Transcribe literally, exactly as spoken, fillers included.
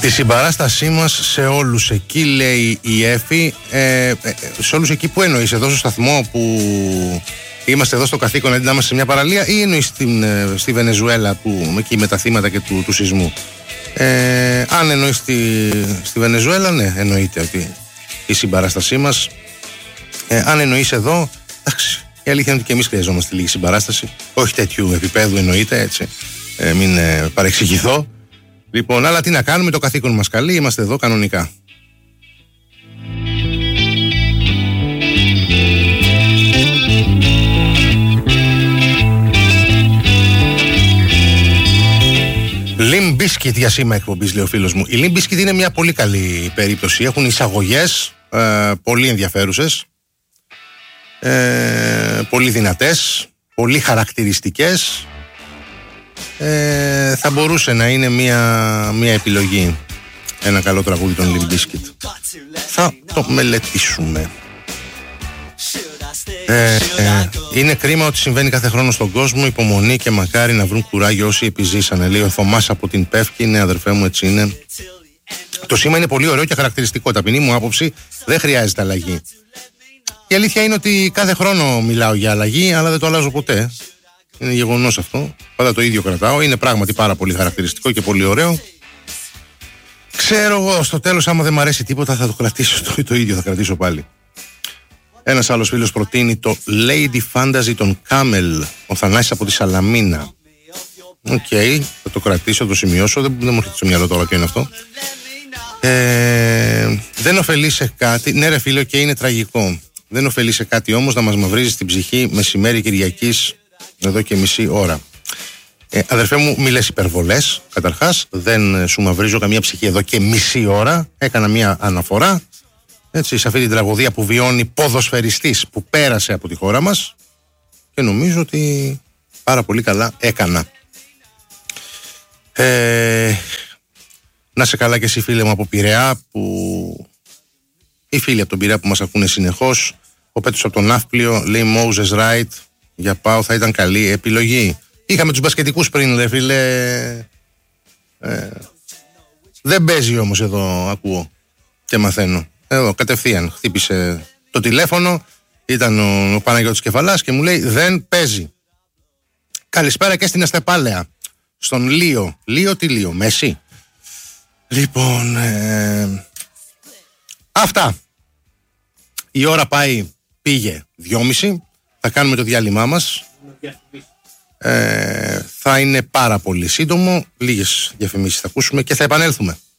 Τη συμπαράστασή μας σε όλους εκεί, λέει η Εφη. ε, ε, Σε όλους εκεί που εννοείς, εδώ στο σταθμό που είμαστε εδώ στο καθήκον αντί να είμαστε σε μια παραλία, ή εννοείς στην, στη Βενεζουέλα που εκεί με τα θύματα και του, του σεισμού? ε, Αν εννοείς στη, στη Βενεζουέλα, ναι, εννοείται ότι η συμπαράστασή μας. ε, Αν εννοείς εδώ, εντάξει, η αλήθεια είναι ότι και εμείς χρειαζόμαστε λίγη συμπαράσταση. Όχι τέτοιου επίπεδου, εννοείται, έτσι, ε, μην ε, παρεξηγηθώ. Λοιπόν, αλλά τι να κάνουμε, το καθήκον μας καλεί, είμαστε εδώ κανονικά. Limp Bizkit για σήμα εκπομπής, λέει ο φίλος μου. Η Limp Bizkit είναι μια πολύ καλή περίπτωση. Έχουν εισαγωγές ε, πολύ ενδιαφέρουσες, ε, πολύ δυνατές, πολύ χαρακτηριστικές. Ε, θα μπορούσε να είναι μια, μια επιλογή ένα καλό τραγούδι των Limp Bizkit. Θα το μελετήσουμε. ε, ε, Είναι κρίμα ότι συμβαίνει κάθε χρόνο στον κόσμο. Υπομονή και μακάρι να βρουν κουράγιο όσοι επιζήσανε, λέει ο Θωμάς από την Πεύκη. Ναι, αδερφέ μου, έτσι είναι. Το σήμα είναι πολύ ωραίο και χαρακτηριστικό. Ταπεινή μου άποψη, δεν χρειάζεται αλλαγή. Η αλήθεια είναι ότι κάθε χρόνο μιλάω για αλλαγή, αλλά δεν το αλλάζω ποτέ. Είναι γεγονός αυτό. Πάντα το ίδιο κρατάω. Είναι πράγματι πάρα πολύ χαρακτηριστικό και πολύ ωραίο. Ξέρω εγώ, στο τέλος, άμα δεν μ' αρέσει τίποτα, θα το κρατήσω το, το ίδιο, θα κρατήσω πάλι. Ένας άλλος φίλος προτείνει το Lady Fantasy των Camel, ο Θανάσης από τη Σαλαμίνα. Οκ, okay, θα το κρατήσω, θα το σημειώσω. Δεν, δεν μου έρχεται στο μυαλό τώρα ποιο είναι αυτό. Ε, δεν ωφελεί σε κάτι. Ναι, ρε φίλε, και είναι τραγικό. Δεν ωφελεί σε κάτι όμως να μας μαυρίζει την ψυχή μεσημέρι Κυριακής εδώ και μισή ώρα. Ε, αδερφέ μου, μη λες υπερβολές. Καταρχάς, δεν σου μαυρίζω καμία ψυχή εδώ και μισή ώρα. Έκανα μια αναφορά, έτσι, σε αυτή την τραγωδία που βιώνει ποδοσφαιριστής που πέρασε από τη χώρα μας, και νομίζω ότι πάρα πολύ καλά έκανα. Ε, να σε καλά και εσύ, φίλε μου από Πειραιά, που... οι φίλοι από τον Πειραιά που μας ακούνε συνεχώς. Ο Πέτρος από τον Ναύπλιο λέει Moses Right, για πάω θα ήταν καλή επιλογή. Είχαμε τους μπασκετικούς πριν, ρε φίλε. Ε, δεν παίζει όμως εδώ, ακούω και μαθαίνω. Εδώ κατευθείαν χτύπησε το τηλέφωνο, ήταν ο, ο Παναγιώτης Κεφαλάς και μου λέει δεν παίζει. Καλησπέρα και στην Αστεπάλαια, στον Λίο. Λίο τι Λίο, Μέση. Λοιπόν, ε, αυτά. Η ώρα πάει, πήγε δυόμιση. Θα κάνουμε το διάλειμμά μας. Ε, θα είναι πάρα πολύ σύντομο. Λίγες διαφημίσεις θα ακούσουμε και θα επανέλθουμε.